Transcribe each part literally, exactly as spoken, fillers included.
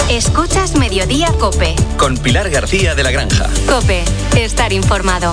Escuchas Mediodía COPE. Con Pilar García de la Granja. COPE, estar informado.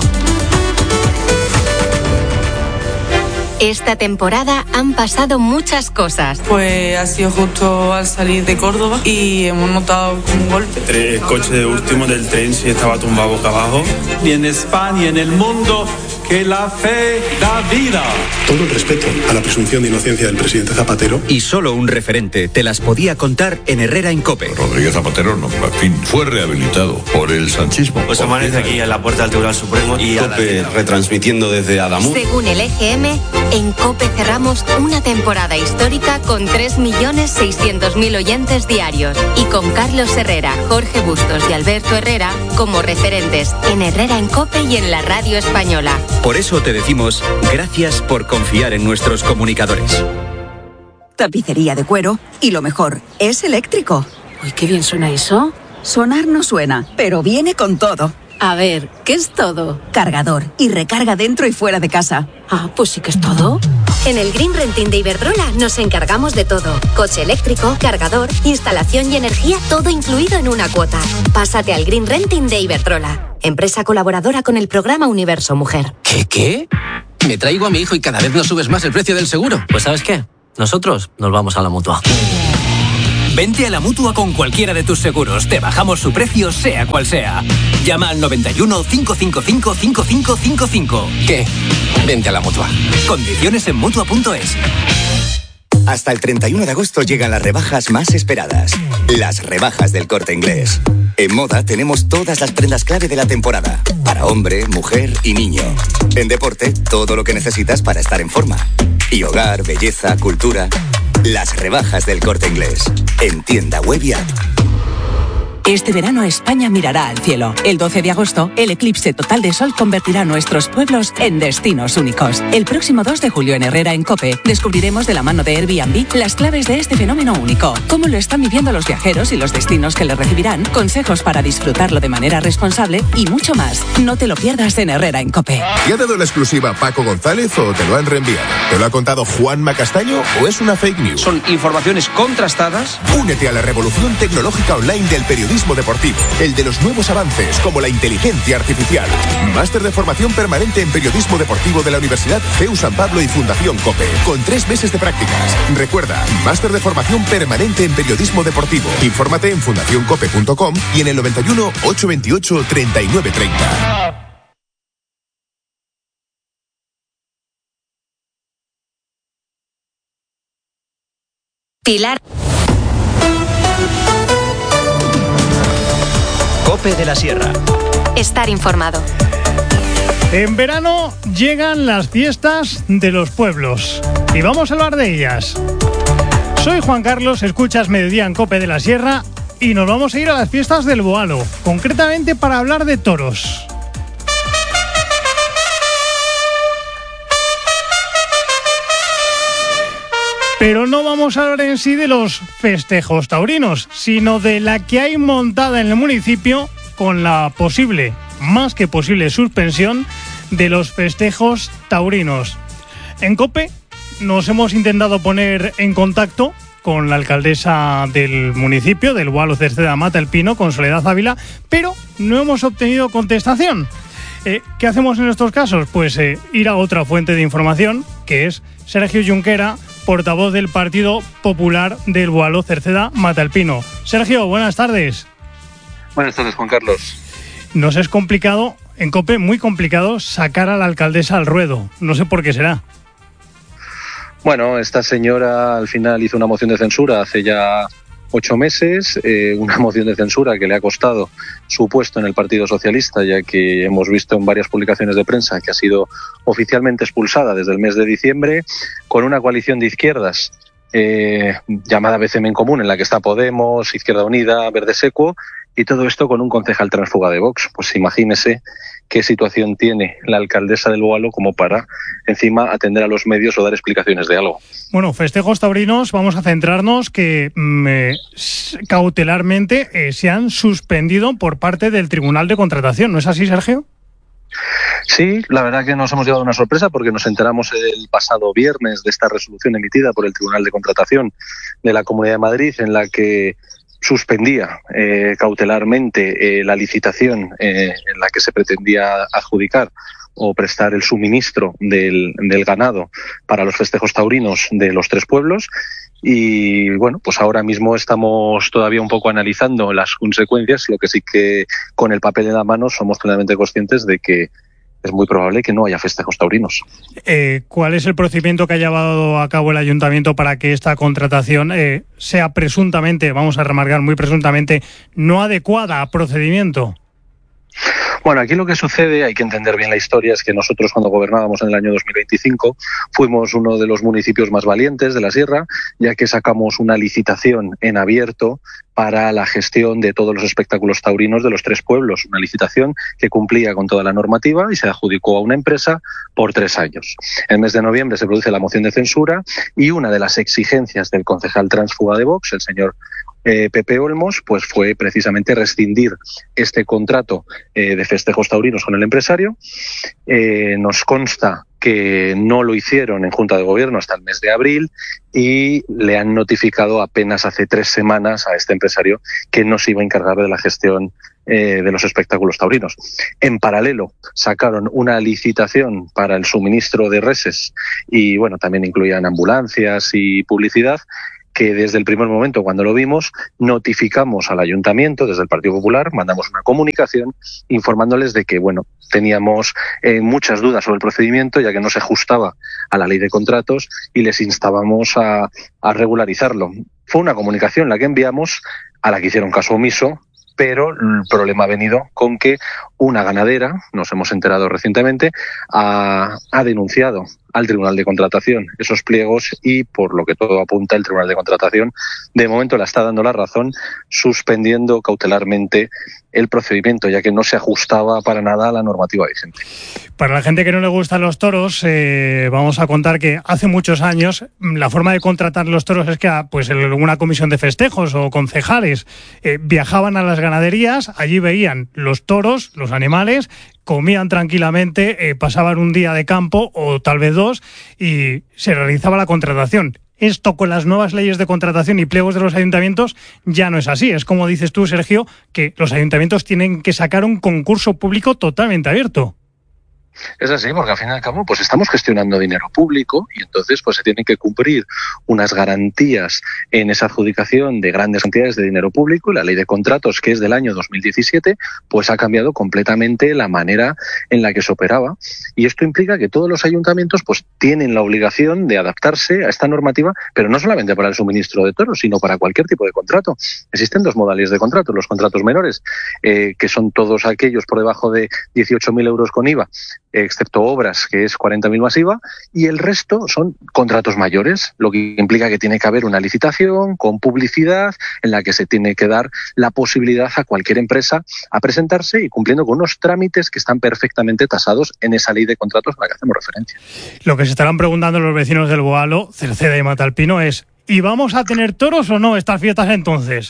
Esta temporada han pasado muchas cosas. Pues ha sido justo al salir de Córdoba y hemos notado un golpe. El coche de último del tren sí estaba tumbado boca abajo. Y en España y en el mundo, que la fe da vida. Todo el respeto a la presunción de inocencia del presidente Zapatero. Y solo un referente te las podía contar en Herrera en COPE. Rodríguez Zapatero, no, en fin, fue rehabilitado por el sanchismo. Pues amanece aquí en la puerta del Tribunal Supremo y COPE retransmitiendo desde Adamuz. Según el E G M, en COPE cerramos una temporada histórica con tres millones seiscientos mil oyentes diarios y con Carlos Herrera, Jorge Bustos y Alberto Herrera como referentes en Herrera en COPE y en la radio española. Por eso te decimos gracias por confiar en nuestros comunicadores. Tapicería de cuero y lo mejor, es eléctrico. Uy, qué bien suena eso. Sonar no suena, pero viene con todo. A ver, ¿qué es todo? Cargador y recarga dentro y fuera de casa. Ah, pues sí que es todo. En el Green Renting de Iberdrola nos encargamos de todo. Coche eléctrico, cargador, instalación y energía, todo incluido en una cuota. Pásate al Green Renting de Iberdrola, empresa colaboradora con el programa Universo Mujer. ¿Qué, qué? Me traigo a mi hijo y cada vez nos subes más el precio del seguro. Pues ¿sabes qué? Nosotros nos vamos a la Mutua. Vente a la Mutua con cualquiera de tus seguros. Te bajamos su precio, sea cual sea. Llama al noventa y uno, cinco cinco cinco, cinco cinco cinco cinco. ¿Qué? Vente a la Mutua. Condiciones en Mutua punto es. Hasta el treinta y uno de agosto llegan las rebajas más esperadas. Las rebajas del Corte Inglés. En moda tenemos todas las prendas clave de la temporada. Para hombre, mujer y niño. En deporte, todo lo que necesitas para estar en forma. Y hogar, belleza, cultura. Las rebajas del Corte Inglés. En tienda web y app. Este verano España mirará al cielo. El doce de agosto, el eclipse total de sol convertirá nuestros pueblos en destinos únicos. El próximo dos de julio en Herrera en COPE descubriremos de la mano de Airbnb las claves de este fenómeno único, cómo lo están viviendo los viajeros y los destinos que les recibirán, consejos para disfrutarlo de manera responsable y mucho más. No te lo pierdas en Herrera en COPE. ¿Te ha dado la exclusiva Paco González o te lo han reenviado? ¿Te lo ha contado Juanma Castaño o es una fake news? Son informaciones contrastadas. Únete a la revolución tecnológica online del periodismo deportivo, el de los nuevos avances como la inteligencia artificial. Máster de formación permanente en periodismo deportivo de la Universidad C E U San Pablo y Fundación COPE, con tres meses de prácticas. Recuerda, máster de formación permanente en periodismo deportivo. Infórmate en fundación cope punto com y en el noventa y uno, ochocientos veintiocho, treinta y nueve treinta. Pilar. COPE de la Sierra. Estar informado. En verano llegan las fiestas de los pueblos y vamos a hablar de ellas. Soy Juan Carlos, escuchas Mediodía en COPE de la Sierra y nos vamos a ir a las fiestas del Boalo, concretamente para hablar de toros. Pero no vamos a hablar en sí de los festejos taurinos, sino de la que hay montada en el municipio con la posible, más que posible, suspensión de los festejos taurinos. En COPE nos hemos intentado poner en contacto con la alcaldesa del municipio, del Boalo Cerceda Mata el Pino, con Soledad Ávila, pero no hemos obtenido contestación. Eh, ¿Qué hacemos en estos casos? Pues eh, ir a otra fuente de información, que es Sergio Junquera, portavoz del Partido Popular del Boalo Cerceda Mata el Pino. Sergio, buenas tardes. Buenas tardes, Juan Carlos. Nos es complicado, en COPE, muy complicado, sacar a la alcaldesa al ruedo. No sé por qué será. Bueno, esta señora al final hizo una moción de censura hace ya ocho meses, eh, una moción de censura que le ha costado su puesto en el Partido Socialista, ya que hemos visto en varias publicaciones de prensa que ha sido oficialmente expulsada desde el mes de diciembre, con una coalición de izquierdas eh, llamada B C M en Común, en la que está Podemos, Izquierda Unida, Verde Secuo, y todo esto con un concejal tránsfuga de Vox. Pues imagínese qué situación tiene la alcaldesa del Boalo como para, encima, atender a los medios o dar explicaciones de algo. Bueno, festejos taurinos, vamos a centrarnos que mm, cautelarmente eh, se han suspendido por parte del Tribunal de Contratación. ¿No es así, Sergio? Sí, la verdad que nos hemos llevado una sorpresa porque nos enteramos el pasado viernes de esta resolución emitida por el Tribunal de Contratación de la Comunidad de Madrid, en la que suspendía eh, cautelarmente eh, la licitación eh, en la que se pretendía adjudicar o prestar el suministro del, del ganado para los festejos taurinos de los tres pueblos. Y bueno, pues ahora mismo estamos todavía un poco analizando las consecuencias, lo que sí que con el papel en la mano somos plenamente conscientes de que es muy probable que no haya festejos taurinos. Eh, ¿Cuál es el procedimiento que ha llevado a cabo el ayuntamiento para que esta contratación eh, sea presuntamente, vamos a remarcar muy presuntamente, no adecuada a procedimiento? Bueno, aquí lo que sucede, hay que entender bien la historia, es que nosotros cuando gobernábamos en el año dos mil veinticinco fuimos uno de los municipios más valientes de la Sierra, ya que sacamos una licitación en abierto para la gestión de todos los espectáculos taurinos de los tres pueblos, una licitación que cumplía con toda la normativa y se adjudicó a una empresa por tres años. En el mes de noviembre se produce la moción de censura y una de las exigencias del concejal tránsfuga de Vox, el señor Eh, Pepe Olmos, pues fue precisamente rescindir este contrato eh, de festejos taurinos con el empresario. Eh, nos consta que no lo hicieron en Junta de Gobierno hasta el mes de abril y le han notificado apenas hace tres semanas a este empresario que no se iba a encargar de la gestión eh, de los espectáculos taurinos. En paralelo, sacaron una licitación para el suministro de reses y, bueno, también incluían ambulancias y publicidad, que desde el primer momento, cuando lo vimos, notificamos al ayuntamiento, desde el Partido Popular, mandamos una comunicación informándoles de que, bueno, teníamos eh, muchas dudas sobre el procedimiento, ya que no se ajustaba a la ley de contratos y les instábamos a, a regularizarlo. Fue una comunicación la que enviamos, a la que hicieron caso omiso, pero el problema ha venido con que una ganadera, nos hemos enterado recientemente, ha, ha denunciado al Tribunal de Contratación esos pliegos y, por lo que todo apunta, el Tribunal de Contratación de momento le está dando la razón, suspendiendo cautelarmente el procedimiento, ya que no se ajustaba para nada a la normativa vigente. Para la gente que no le gustan los toros, eh, vamos a contar que hace muchos años la forma de contratar los toros es que pues una comisión de festejos o concejales eh, viajaban a las ganaderías, allí veían los toros, los animales, comían tranquilamente, eh, pasaban un día de campo o tal vez dos y se realizaba la contratación. Esto con las nuevas leyes de contratación y pliegos de los ayuntamientos ya no es así. Es como dices tú, Sergio, que los ayuntamientos tienen que sacar un concurso público totalmente abierto. Es así, porque al fin y al cabo pues estamos gestionando dinero público y entonces pues se tienen que cumplir unas garantías en esa adjudicación de grandes cantidades de dinero público. La ley de contratos, que es del año dos mil diecisiete, pues ha cambiado completamente la manera en la que se operaba y esto implica que todos los ayuntamientos pues tienen la obligación de adaptarse a esta normativa, pero no solamente para el suministro de toros, sino para cualquier tipo de contrato. Existen dos modalidades de contratos, los contratos menores, eh, que son todos aquellos por debajo de dieciocho mil euros con I V A, excepto obras, que es cuarenta mil más I V A, y el resto son contratos mayores, lo que implica que tiene que haber una licitación con publicidad en la que se tiene que dar la posibilidad a cualquier empresa a presentarse y cumpliendo con unos trámites que están perfectamente tasados en esa ley de contratos a la que hacemos referencia. Lo que se estarán preguntando los vecinos del Boalo, Cerceda y Matalpino es ¿y vamos a tener toros o no estas fiestas entonces?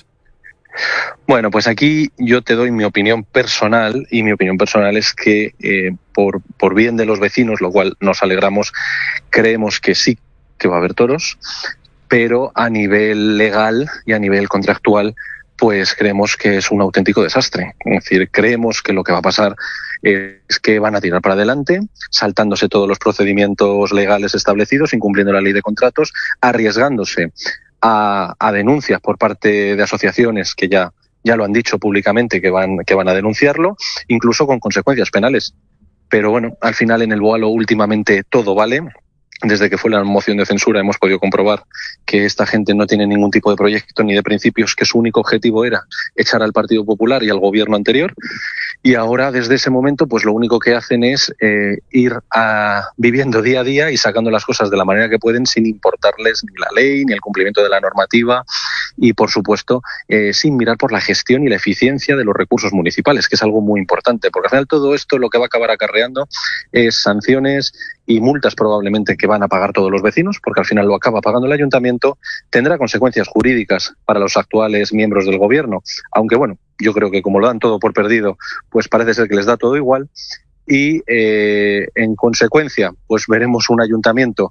Bueno, pues aquí yo te doy mi opinión personal y mi opinión personal es que eh, por, por bien de los vecinos, lo cual nos alegramos, creemos que sí que va a haber toros, pero a nivel legal y a nivel contractual pues creemos que es un auténtico desastre. Es decir, creemos que lo que va a pasar es que van a tirar para adelante, saltándose todos los procedimientos legales establecidos, incumpliendo la ley de contratos, arriesgándose A, a denuncias por parte de asociaciones que ya, ya lo han dicho públicamente que van, que van a denunciarlo, incluso con consecuencias penales. Pero bueno, al final en el Boalo últimamente todo vale. Desde que fue la moción de censura hemos podido comprobar que esta gente no tiene ningún tipo de proyecto ni de principios, que su único objetivo era echar al Partido Popular y al gobierno anterior. Y ahora, desde ese momento, pues lo único que hacen es eh, ir a, viviendo día a día y sacando las cosas de la manera que pueden sin importarles ni la ley ni el cumplimiento de la normativa y, por supuesto, eh, sin mirar por la gestión y la eficiencia de los recursos municipales, que es algo muy importante, porque al final todo esto lo que va a acabar acarreando es sanciones y multas probablemente que van a pagar todos los vecinos, porque al final lo acaba pagando el ayuntamiento, tendrá consecuencias jurídicas para los actuales miembros del gobierno, aunque bueno, yo creo que como lo dan todo por perdido, pues parece ser que les da todo igual, y eh, en consecuencia, pues veremos un ayuntamiento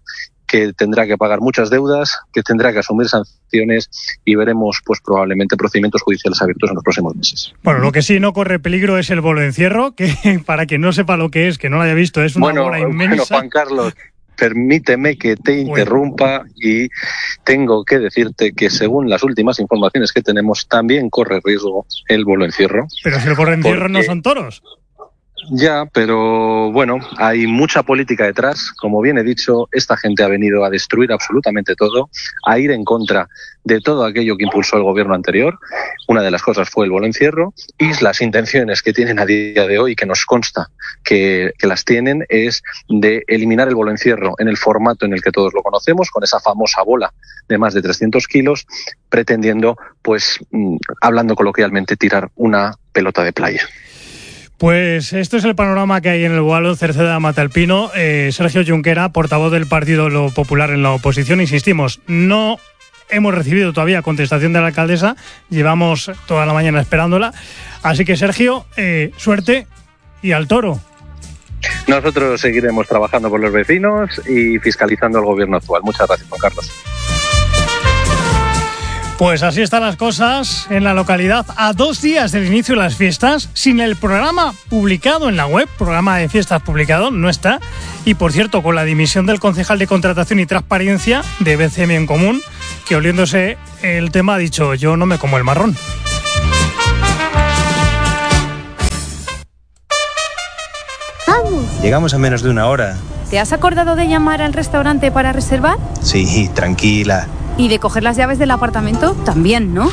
que tendrá que pagar muchas deudas, que tendrá que asumir sanciones y veremos pues probablemente procedimientos judiciales abiertos en los próximos meses. Bueno, lo que sí no corre peligro es el bolo encierro, que para quien no sepa lo que es, que no lo haya visto, es una bueno, bola inmensa. Bueno, Juan Carlos, permíteme que te interrumpa y tengo que decirte que según las últimas informaciones que tenemos, también corre riesgo el bolo encierro. Pero si el bolo encierro porque... no son toros. Ya, pero bueno, hay mucha política detrás. Como bien he dicho, esta gente ha venido a destruir absolutamente todo, a ir en contra de todo aquello que impulsó el gobierno anterior. Una de las cosas fue el bolo encierro y las intenciones que tienen a día de hoy, que nos consta que, que las tienen, es de eliminar el bolo encierro en el formato en el que todos lo conocemos, con esa famosa bola de más de trescientos kilos, pretendiendo, pues, hablando coloquialmente, tirar una pelota de playa. Pues esto es el panorama que hay en el Boalo, Cerceda, Matalpino. Eh, Sergio Junquera, portavoz del Partido Lo Popular en la oposición, insistimos, no hemos recibido todavía contestación de la alcaldesa, llevamos toda la mañana esperándola, así que Sergio, eh, suerte y al toro. Nosotros seguiremos trabajando por los vecinos y fiscalizando al gobierno actual. Muchas gracias, Juan Carlos. Pues así están las cosas en la localidad, a dos días del inicio de las fiestas, sin el programa publicado en la web, programa de fiestas publicado, no está. Y por cierto, con la dimisión del concejal de Contratación y Transparencia de B C M en Común, que oliéndose el tema ha dicho, yo no me como el marrón. Vamos. Llegamos a menos de una hora. ¿Te has acordado de llamar al restaurante para reservar? Sí, tranquila. ¿Y de coger las llaves del apartamento? También, ¿no?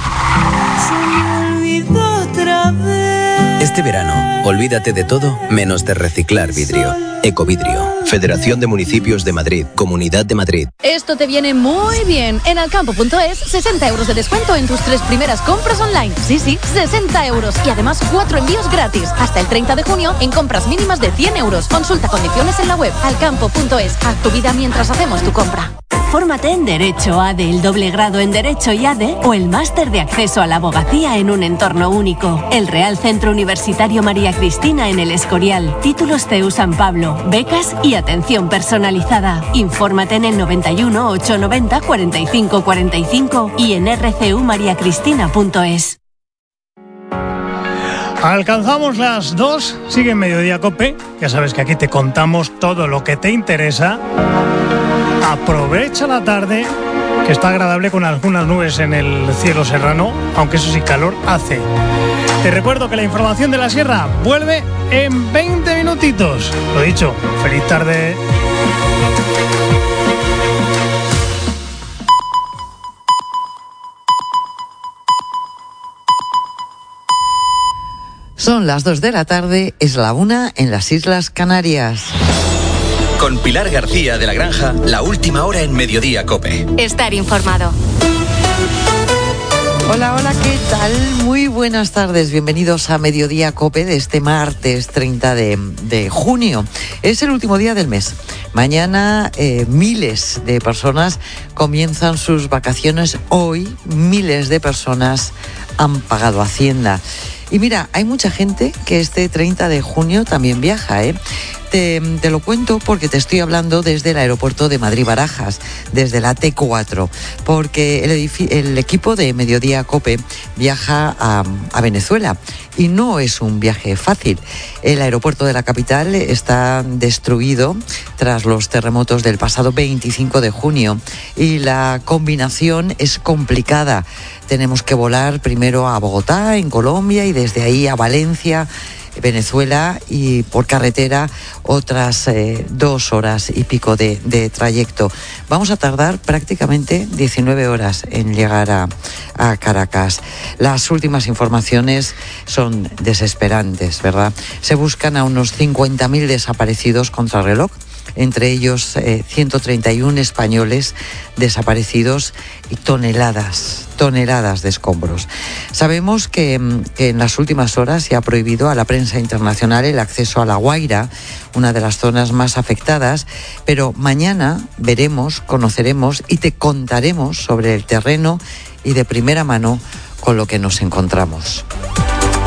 Este verano, olvídate de todo menos de reciclar vidrio. Ecovidrio, Federación de Municipios de Madrid, Comunidad de Madrid. Esto te viene muy bien. En alcampo punto es, sesenta euros de descuento en tus tres primeras compras online. Sí, sí, sesenta euros. Y además cuatro envíos gratis. Hasta el treinta de junio en compras mínimas de cien euros. Consulta condiciones en la web alcampo punto es. Haz tu vida mientras hacemos tu compra. Fórmate en Derecho A D E, el doble grado en Derecho y A D E o el máster de acceso a la abogacía en un entorno único. El Real Centro Universitario María Cristina en El Escorial. Títulos C E U San Pablo, becas y atención personalizada. Infórmate en el noventa y uno, ochocientos noventa, cuarenta y cinco cuarenta y cinco y en r c u maria cristina punto es. Alcanzamos las dos, sigue en Mediodía Cope. Ya sabes que aquí te contamos todo lo que te interesa. Aprovecha la tarde, que está agradable con algunas nubes en el cielo serrano, aunque eso sí, calor hace. Te recuerdo que la información de la sierra vuelve en veinte minutitos. Lo dicho, feliz tarde. Son las dos de la tarde, es la una en las Islas Canarias. Con Pilar García de la Granja, la última hora en Mediodía Cope. Estar informado. Hola, hola, ¿qué tal? Muy buenas tardes, bienvenidos a Mediodía Cope de este martes treinta de junio. Es el último día del mes. Mañana eh, miles de personas comienzan sus vacaciones. Hoy miles de personas han pagado Hacienda. Y mira, hay mucha gente que este treinta de junio también viaja, ¿eh? Te, te lo cuento porque te estoy hablando desde el aeropuerto de Madrid-Barajas, desde la T cuatro, porque el, edifi- el equipo de Mediodía Cope viaja a, a Venezuela y no es un viaje fácil. El aeropuerto de la capital está destruido tras los terremotos del pasado veinticinco de junio y la combinación es complicada. Tenemos que volar primero a Bogotá, en Colombia, y desde ahí a Valencia, Venezuela, y por carretera otras eh, dos horas y pico de, de trayecto. Vamos a tardar prácticamente diecinueve horas en llegar a, a Caracas. Las últimas informaciones son desesperantes, ¿verdad? Se buscan a unos cincuenta mil desaparecidos contrarreloj, entre ellos eh, ciento treinta y uno españoles desaparecidos y toneladas, toneladas de escombros. Sabemos que, que en las últimas horas se ha prohibido a la prensa internacional el acceso a La Guaira, una de las zonas más afectadas, pero mañana veremos, conoceremos y te contaremos sobre el terreno y de primera mano con lo que nos encontramos.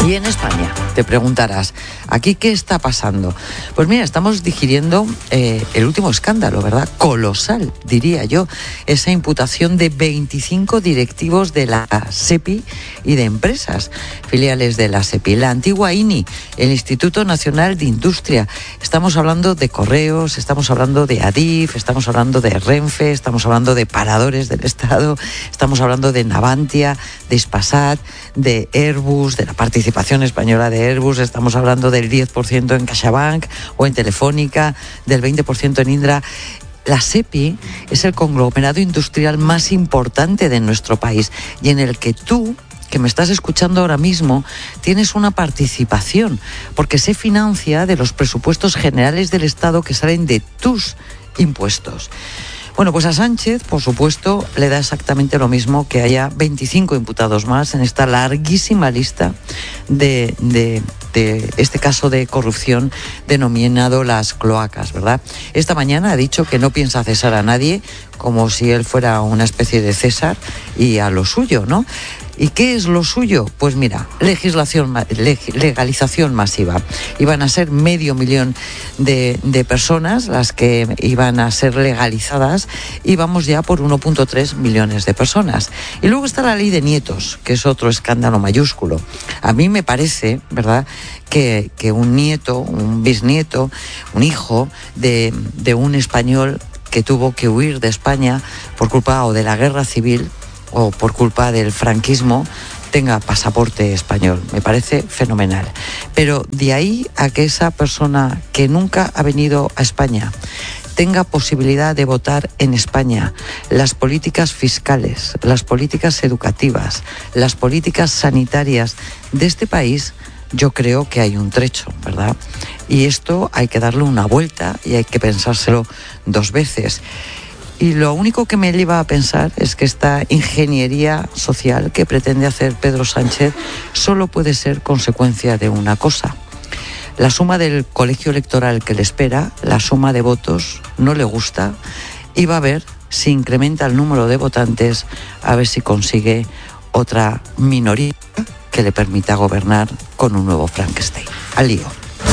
Y en España, te preguntarás, ¿aquí qué está pasando? Pues mira, estamos digiriendo eh, el último escándalo, ¿verdad? Colosal, diría yo. Esa imputación de veinticinco directivos de la SEPI y de empresas filiales de la SEPI. La antigua I N I, el Instituto Nacional de Industria. Estamos hablando de Correos, estamos hablando de Adif, estamos hablando de Renfe, estamos hablando de Paradores del Estado, estamos hablando de Navantia, de Hispasat, de Airbus, de la participación española de Airbus, estamos hablando del diez por ciento en CaixaBank o en Telefónica, del veinte por ciento en Indra. La SEPI es el conglomerado industrial más importante de nuestro país y en el que tú, que me estás escuchando ahora mismo, tienes una participación, porque se financia de los presupuestos generales del Estado que salen de tus impuestos. Bueno, pues a Sánchez, por supuesto, le da exactamente lo mismo que haya veinticinco imputados más en esta larguísima lista de, de, de este caso de corrupción denominado las cloacas, ¿verdad? Esta mañana ha dicho que no piensa cesar a nadie, como si él fuera una especie de César y a lo suyo, ¿no? ¿Y qué es lo suyo? Pues mira, legislación, legalización masiva. Iban a ser medio millón de, de personas las que iban a ser legalizadas y vamos ya por uno punto tres millones de personas. Y luego está la ley de nietos, que es otro escándalo mayúsculo. A mí me parece, ¿verdad?, que, que un nieto, un bisnieto, un hijo de, de un español que tuvo que huir de España por culpa o de la guerra civil o por culpa del franquismo, tenga pasaporte español. Me parece fenomenal. Pero de ahí a que esa persona que nunca ha venido a España tenga posibilidad de votar en España, las políticas fiscales, las políticas educativas, las políticas sanitarias de este país, yo creo que hay un trecho, ¿verdad? Y esto hay que darle una vuelta y hay que pensárselo dos veces. Y lo único que me lleva a pensar es que esta ingeniería social que pretende hacer Pedro Sánchez solo puede ser consecuencia de una cosa. La suma del colegio electoral que le espera, la suma de votos, no le gusta y va a ver si incrementa el número de votantes, a ver si consigue otra minoría que le permita gobernar con un nuevo Frankenstein. Al lío.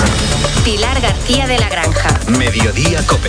Pilar García de la Granja. Mediodía COPE.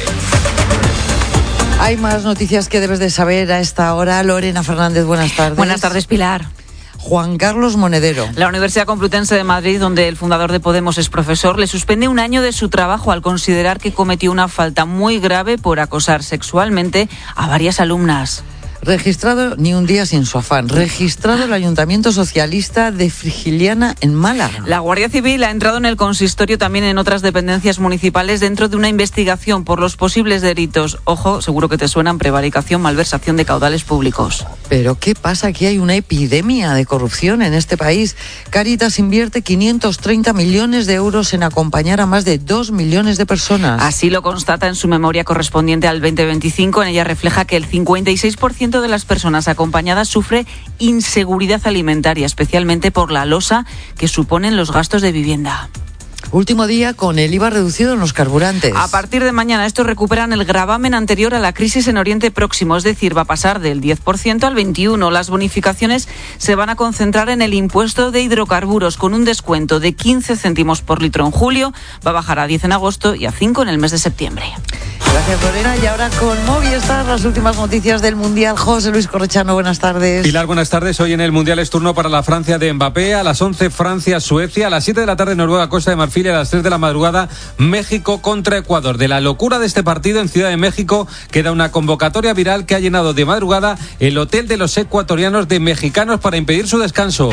Hay más noticias que debes de saber a esta hora. Lorena Fernández, buenas tardes. Buenas tardes, Pilar. Juan Carlos Monedero. La Universidad Complutense de Madrid, donde el fundador de Podemos es profesor, le suspende un año de su trabajo al considerar que cometió una falta muy grave por acosar sexualmente a varias alumnas. Registrado, ni un día sin su afán, registrado el Ayuntamiento Socialista de Frigiliana en Málaga. La Guardia Civil ha entrado en el consistorio, también en otras dependencias municipales, dentro de una investigación por los posibles delitos. Ojo, seguro que te suenan: prevaricación, malversación de caudales públicos. ¿Pero qué pasa? Aquí hay una epidemia de corrupción en este país. Cáritas invierte quinientos treinta millones de euros en acompañar a más de dos millones de personas. Así lo constata en su memoria correspondiente al veinte veinticinco. En ella refleja que el cincuenta y seis por ciento de las personas acompañadas sufre inseguridad alimentaria, especialmente por la losa que suponen los gastos de vivienda. Último día con el I V A reducido en los carburantes. A partir de mañana estos recuperan el gravamen anterior a la crisis en Oriente Próximo, es decir, va a pasar del diez por ciento al veintiuno por ciento. Las bonificaciones se van a concentrar en el impuesto de hidrocarburos, con un descuento de quince céntimos por litro en julio, va a bajar a diez en agosto y a cinco en el mes de septiembre. Gracias, Lorena. Y ahora con Movistar, las últimas noticias del Mundial. José Luis Corrochano, buenas tardes. Pilar, buenas tardes. Hoy en el Mundial es turno para la Francia de Mbappé. A las once, Francia-Suecia. A las siete de la tarde, Noruega, Costa de Marfil. Y a las tres de la madrugada, México contra Ecuador. De la locura de este partido en Ciudad de México queda una convocatoria viral que ha llenado de madrugada el hotel de los ecuatorianos de mexicanos para impedir su descanso.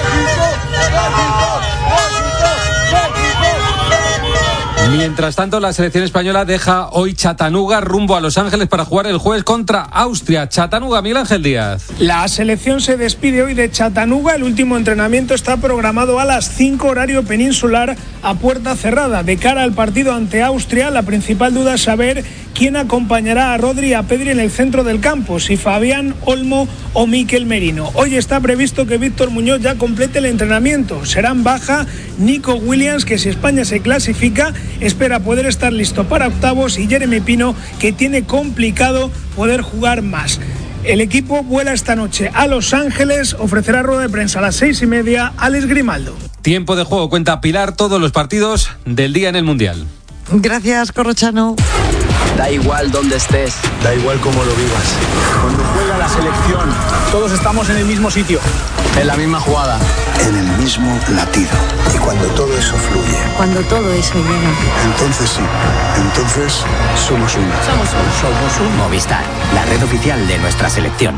Mientras tanto, la selección española deja hoy Chattanooga rumbo a Los Ángeles para jugar el jueves contra Austria. Chattanooga, Miguel Ángel Díaz. La selección se despide hoy de Chattanooga. El último entrenamiento está programado a las cinco horario peninsular a puerta cerrada. De cara al partido ante Austria, la principal duda es saber quién acompañará a Rodri y a Pedri en el centro del campo, si Fabián, Olmo o Mikel Merino. Hoy está previsto que Víctor Muñoz ya complete el entrenamiento. Serán baja Nico Williams, que si España se clasifica espera poder estar listo para octavos, y Jeremy Pino, que tiene complicado poder jugar más. El equipo vuela esta noche a Los Ángeles, ofrecerá rueda de prensa a las seis y media Alex Grimaldo. Tiempo de juego, cuenta Pilar todos los partidos del día en el Mundial. Gracias, Corrochano. Da igual dónde estés, da igual cómo lo vivas. Cuando juega la selección, todos estamos en el mismo sitio, en la misma jugada, en el mismo latido. Y cuando todo eso fluye, cuando todo eso llega, entonces sí, entonces somos uno. Somos uno. Somos un Movistar, la red oficial de nuestra selección.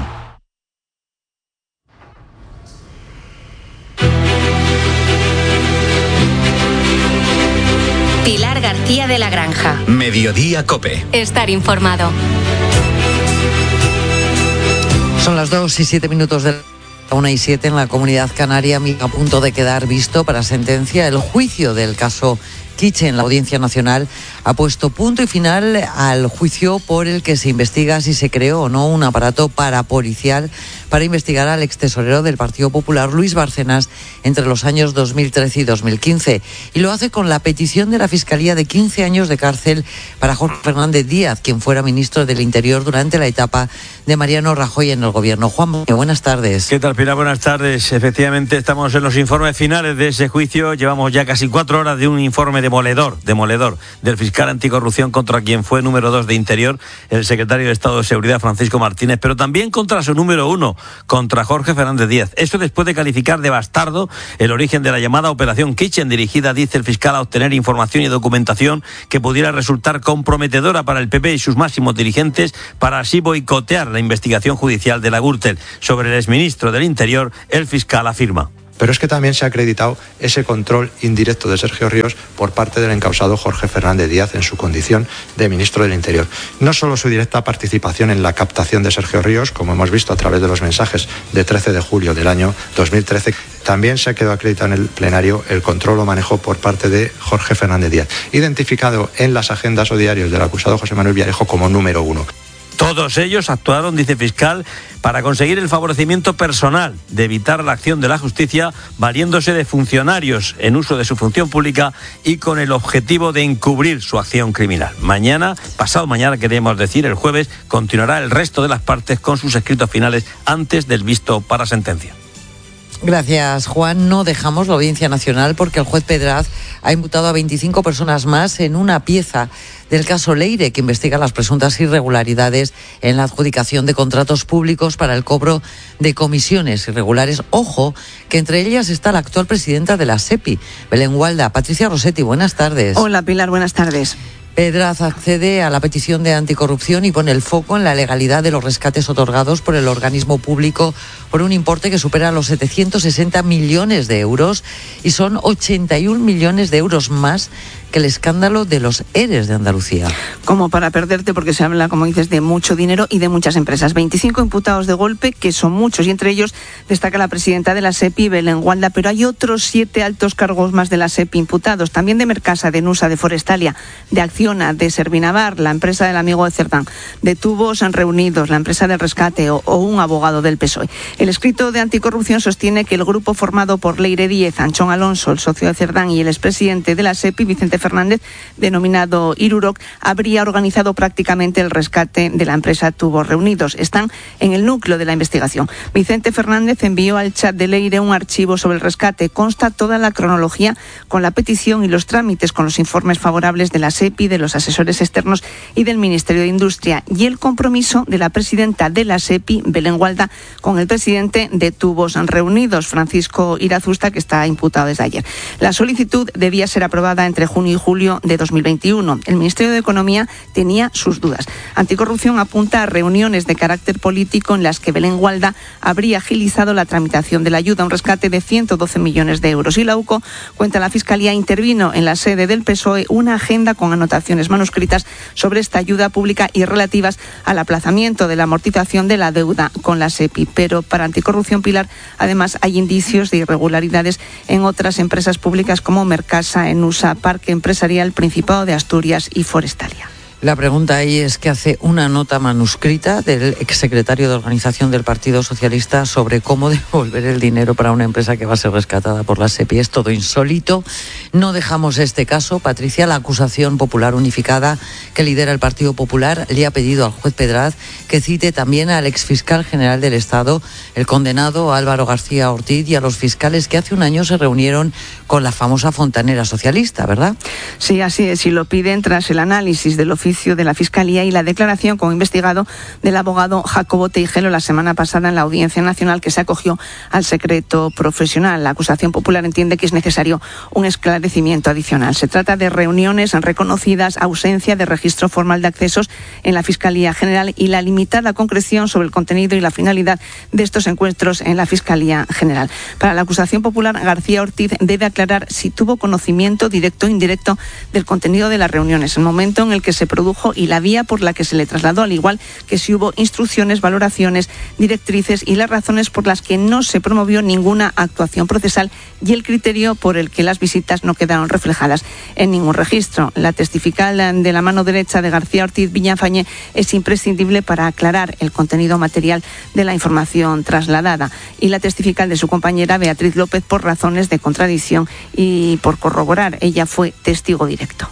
Pilar García de la Granja. Mediodía COPE. Estar informado. Son las dos y siete minutos de la una y siete en la Comunidad Canaria, a punto de quedar visto para sentencia el juicio del caso Kitchen. La Audiencia Nacional ha puesto punto y final al juicio por el que se investiga si se creó o no un aparato parapolicial para investigar al extesorero del Partido Popular, Luis Bárcenas, entre los años dos mil trece y dos mil quince. Y lo hace con la petición de la Fiscalía de quince años de cárcel para Jorge Fernández Díaz, quien fuera ministro del Interior durante la etapa de Mariano Rajoy en el gobierno. Juan, buenas tardes. ¿Qué tal, Pilar? Buenas tardes. Efectivamente, estamos en los informes finales de ese juicio. Llevamos ya casi cuatro horas de un informe demoledor, demoledor, del fiscal anticorrupción contra quien fue número dos de Interior, el secretario de Estado de Seguridad, Francisco Martínez, pero también contra su número uno, contra Jorge Fernández Díaz. Eso después de calificar de bastardo el origen de la llamada Operación Kitchen, dirigida, dice el fiscal, a obtener información y documentación que pudiera resultar comprometedora para el P P y sus máximos dirigentes, para así boicotear la investigación judicial de la Gürtel. Sobre el exministro del Interior, el fiscal afirma: pero es que también se ha acreditado ese control indirecto de Sergio Ríos por parte del encausado Jorge Fernández Díaz en su condición de ministro del Interior. No solo su directa participación en la captación de Sergio Ríos, como hemos visto a través de los mensajes de trece de julio del año dos mil trece, también se ha quedado acreditado en el plenario el control o manejo por parte de Jorge Fernández Díaz, identificado en las agendas o diarios del acusado José Manuel Villarejo como número uno. Todos ellos actuaron, dice el fiscal, para conseguir el favorecimiento personal, de evitar la acción de la justicia, valiéndose de funcionarios en uso de su función pública y con el objetivo de encubrir su acción criminal. Mañana, pasado mañana, queremos decir, el jueves, continuará el resto de las partes con sus escritos finales antes del visto para sentencia. Gracias, Juan. No dejamos la Audiencia Nacional porque el juez Pedraz ha imputado a veinticinco personas más en una pieza del caso Leire, que investiga las presuntas irregularidades en la adjudicación de contratos públicos para el cobro de comisiones irregulares. Ojo, que entre ellas está la actual presidenta de la SEPI, Belén Gualda. Patricia Rossetti, buenas tardes. Hola, Pilar, buenas tardes. Pedraz accede a la petición de anticorrupción y pone el foco en la legalidad de los rescates otorgados por el organismo público por un importe que supera los setecientos sesenta millones de euros y son ochenta y un millones de euros más que el escándalo de los ERES de Andalucía. Como para perderte, porque se habla, como dices, de mucho dinero y de muchas empresas. veinticinco imputados de golpe, que son muchos, y entre ellos destaca la presidenta de la SEPI, Belén Gualda, pero hay otros siete altos cargos más de la SEPI imputados, también de Mercasa, de Nusa, de Forestalia, de Acciona, de Servinavar, la empresa del amigo de Cerdán, de Tubos Reunidos, la empresa del rescate o, o un abogado del P S O E. El escrito de anticorrupción sostiene que el grupo formado por Leire Díez, Anchón Alonso, el socio de Cerdán, y el expresidente de la SEPI, Vicente Fernández, denominado Iruroc, habría organizado prácticamente el rescate de la empresa Tubos Reunidos. Están en el núcleo de la investigación. Vicente Fernández envió al chat de Leire un archivo sobre el rescate. Consta toda la cronología con la petición y los trámites, con los informes favorables de la SEPI, de los asesores externos y del Ministerio de Industria, y el compromiso de la presidenta de la SEPI, Belén Gualda, con el presidente de Tubos Reunidos, Francisco Irazusta, que está imputado desde ayer. La solicitud debía ser aprobada entre junio y julio de dos mil veintiuno. El Ministerio de Economía tenía sus dudas. Anticorrupción apunta a reuniones de carácter político en las que Belén Gualda habría agilizado la tramitación de la ayuda, un rescate de ciento doce millones de euros. Y la UCO, cuenta la Fiscalía, intervino en la sede del P S O E una agenda con anotaciones manuscritas sobre esta ayuda pública y relativas al aplazamiento de la amortización de la deuda con la SEPI. Pero para Anticorrupción, Pilar, además hay indicios de irregularidades en otras empresas públicas como Mercasa, Enusa, Parque Empresarial, Principado de Asturias y Forestalia. La pregunta ahí es que hace una nota manuscrita del exsecretario de Organización del Partido Socialista sobre cómo devolver el dinero para una empresa que va a ser rescatada por la SEPI. Es todo insólito. No dejamos este caso. Patricia, la acusación popular unificada que lidera el Partido Popular le ha pedido al juez Pedraz que cite también al exfiscal general del Estado, el condenado Álvaro García Ortiz, y a los fiscales que hace un año se reunieron con la famosa fontanera socialista, ¿verdad? Sí, así es. Y lo piden tras el análisis del oficio de la Fiscalía y la declaración como investigado del abogado Jacobo Teijelo la semana pasada en la Audiencia Nacional, que se acogió al secreto profesional. La acusación popular entiende que es necesario un esclarecimiento adicional. Se trata de reuniones reconocidas, ausencia de registro formal de accesos en la Fiscalía General y la limitada concreción sobre el contenido y la finalidad de estos encuentros en la Fiscalía General. Para la acusación popular, García Ortiz debe aclarar si tuvo conocimiento directo o indirecto del contenido de las reuniones, el momento en el que se produjo y la vía por la que se le trasladó, al igual que si hubo instrucciones, valoraciones, directrices y las razones por las que no se promovió ninguna actuación procesal y el criterio por el que las visitas no quedaron reflejadas en ningún registro. La testifical de la mano derecha de García Ortiz, Villafañe, es imprescindible para aclarar el contenido material de la información trasladada, y la testifical de su compañera, Beatriz López, por razones de contradicción y por corroborar. Ella fue testigo directo.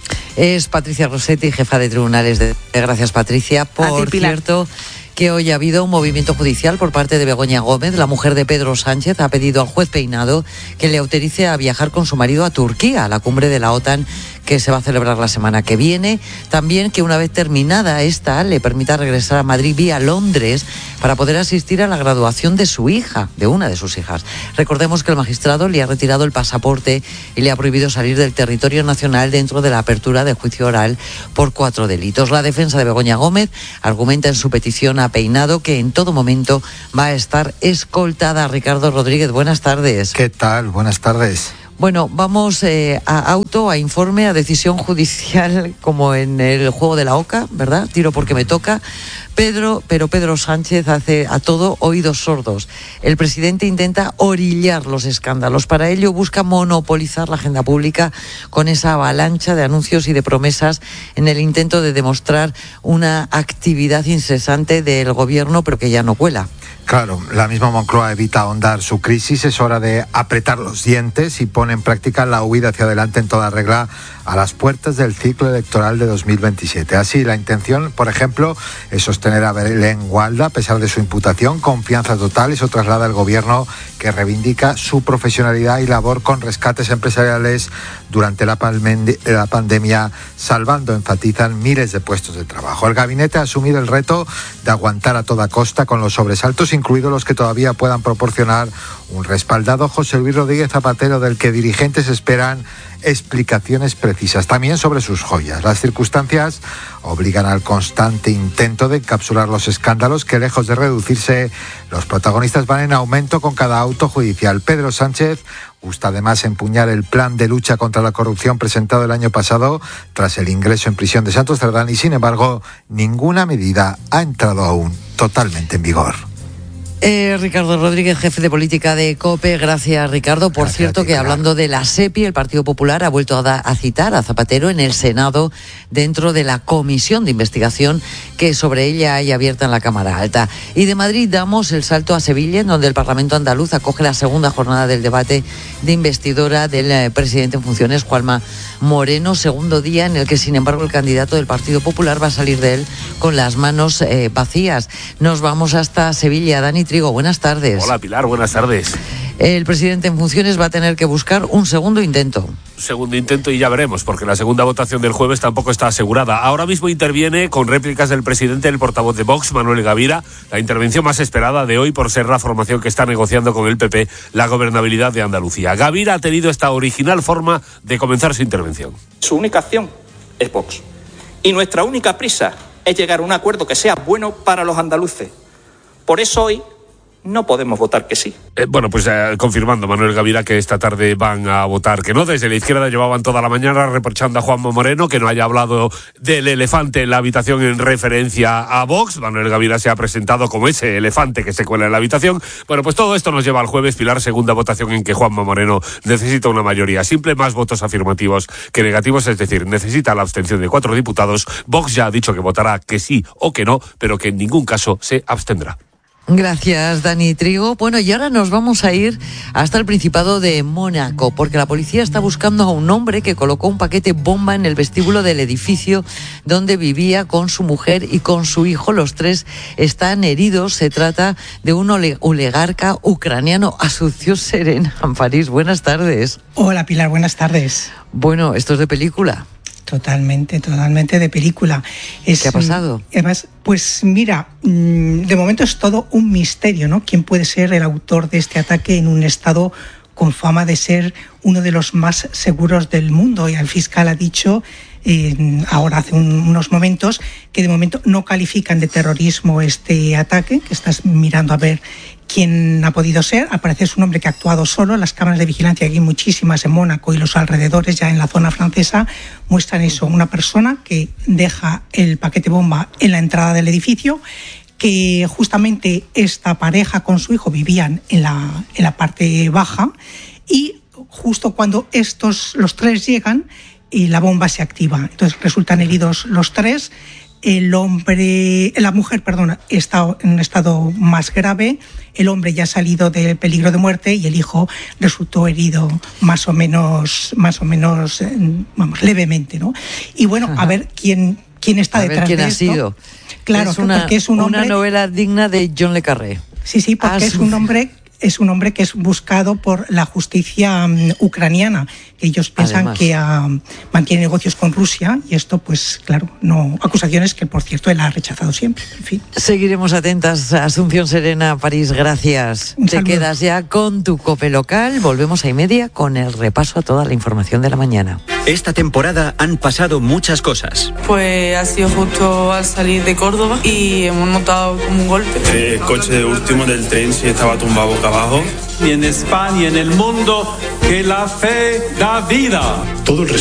Es Patricia Rossetti, jefa de tribunales de... Gracias, Patricia. Por cierto, que hoy ha habido un movimiento judicial por parte de Begoña Gómez. La mujer de Pedro Sánchez ha pedido al juez Peinado que le autorice a viajar con su marido a Turquía, a la cumbre de la OTAN, que se va a celebrar la semana que viene. También que una vez terminada esta, le permita regresar a Madrid vía Londres para poder asistir a la graduación de su hija, de una de sus hijas. Recordemos que el magistrado le ha retirado el pasaporte y le ha prohibido salir del territorio nacional dentro de la apertura del juicio oral por cuatro delitos. La defensa de Begoña Gómez argumenta en su petición a Peinado que en todo momento va a estar escoltada. Ricardo Rodríguez, buenas tardes. ¿Qué tal? Buenas tardes. Bueno, vamos eh, a auto, a informe, a decisión judicial, como en el juego de la oca, ¿verdad? Tiro porque me toca. Pedro, pero Pedro Sánchez hace a todo oídos sordos. El presidente intenta orillar los escándalos. Para ello busca monopolizar la agenda pública con esa avalancha de anuncios y de promesas en el intento de demostrar una actividad incesante del gobierno, pero que ya no cuela. Claro, la misma Moncloa evita ahondar su crisis. Es hora de apretar los dientes y pone en práctica la huida hacia adelante en toda regla a las puertas del ciclo electoral de dos mil veintisiete. Así, la intención, por ejemplo, es sostener a Belén Gualda a pesar de su imputación. Confianza total, eso traslada al gobierno, que reivindica su profesionalidad y labor con rescates empresariales durante la, palme- la pandemia, salvando, enfatizan, miles de puestos de trabajo. El gabinete ha asumido el reto de aguantar a toda costa con los sobresaltos, incluidos los que todavía puedan proporcionar un respaldado José Luis Rodríguez Zapatero, del que dirigentes esperan explicaciones precisas, también sobre sus joyas. Las circunstancias obligan al constante intento de encapsular los escándalos, que lejos de reducirse, los protagonistas van en aumento con cada auto judicial. Pedro Sánchez gusta además empuñar el plan de lucha contra la corrupción presentado el año pasado tras el ingreso en prisión de Santos Cerdán, y sin embargo ninguna medida ha entrado aún totalmente en vigor. Eh, Ricardo Rodríguez, jefe de política de COPE. Gracias, Ricardo. Por Gracias cierto, ti, que hablando de la SEPI, el Partido Popular ha vuelto a, da, a citar a Zapatero en el Senado dentro de la comisión de investigación que sobre ella hay abierta en la Cámara Alta. Y de Madrid damos el salto a Sevilla, en donde el Parlamento andaluz acoge la segunda jornada del debate de investidura del eh, presidente en funciones, Juanma Moreno. Segundo día en el que, sin embargo, el candidato del Partido Popular va a salir de él con las manos eh, vacías. Nos vamos hasta Sevilla. Dani Trigo, buenas tardes. Hola, Pilar, buenas tardes. El presidente en funciones va a tener que buscar un segundo intento. Segundo intento y ya veremos, porque la segunda votación del jueves tampoco está asegurada. Ahora mismo interviene con réplicas del presidente el portavoz de Vox, Manuel Gavira, la intervención más esperada de hoy por ser la formación que está negociando con el P P la gobernabilidad de Andalucía. Gavira ha tenido esta original forma de comenzar su intervención. Su única acción es Vox. Y nuestra única prisa es llegar a un acuerdo que sea bueno para los andaluces. Por eso hoy no podemos votar que sí. Eh, bueno, pues eh, confirmando, Manuel Gavira, que esta tarde van a votar que no. Desde la izquierda llevaban toda la mañana reprochando a Juanma Moreno que no haya hablado del elefante en la habitación en referencia a Vox. Manuel Gavira se ha presentado como ese elefante que se cuela en la habitación. Bueno, pues todo esto nos lleva al jueves, Pilar, segunda votación en que Juanma Moreno necesita una mayoría simple, más votos afirmativos que negativos, es decir, necesita la abstención de cuatro diputados. Vox ya ha dicho que votará que sí o que no, pero que en ningún caso se abstendrá. Gracias, Dani Trigo. Bueno, y ahora nos vamos a ir hasta el Principado de Mónaco, porque la policía está buscando a un hombre que colocó un paquete bomba en el vestíbulo del edificio donde vivía con su mujer y con su hijo. Los tres están heridos. Se trata de un oligarca ucraniano. Asunción Serena, en París. Buenas tardes. Hola, Pilar. Buenas tardes. Bueno, esto es de película. Totalmente, totalmente de película. Es, ¿Qué ha pasado? Además, pues mira, de momento es todo un misterio, ¿no? ¿Quién puede ser el autor de este ataque en un estado con fama de ser uno de los más seguros del mundo? Y el fiscal ha dicho, eh, ahora hace un, unos momentos, que de momento no califican de terrorismo este ataque, que estás mirando a ver quién ha podido ser. Al parecer es un hombre que ha actuado solo. Las cámaras de vigilancia, aquí muchísimas en Mónaco y los alrededores, ya en la zona francesa, muestran eso, una persona que deja el paquete bomba en la entrada del edificio, que justamente esta pareja con su hijo vivían en la, en la parte baja, y justo cuando estos, los tres llegan, y la bomba se activa. Entonces resultan heridos los tres. El hombre, la mujer, perdona, está en un estado más grave. El hombre ya ha salido del peligro de muerte y el hijo resultó herido más o menos, más o menos, vamos, levemente, ¿no? Y bueno, Ajá. a ver quién, quién está a detrás ver quién de ha esto. Sido. Claro, es una, porque es un hombre, una novela digna de John le Carré. Sí, sí, porque ah, es un hombre. Es un hombre que es buscado por la justicia um, ucraniana. Ellos piensan Además. que uh, mantiene negocios con Rusia y esto, pues claro, no acusaciones que, por cierto, él ha rechazado siempre. En fin. Seguiremos atentas. Asunción Serena, París, gracias. Un Te saludo. Quedas ya con tu COPE local. Volvemos a y media con el repaso a toda la información de la mañana. Esta temporada han pasado muchas cosas. Pues ha sido justo al salir de Córdoba y hemos notado como un golpe. El coche último del tren sí estaba tumbado boca abajo. Y en España y en el mundo, que la fe da vida. Todo el